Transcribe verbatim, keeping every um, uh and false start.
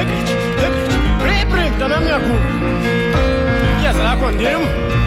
Break, break, break, na minha cu. Yes, I can do.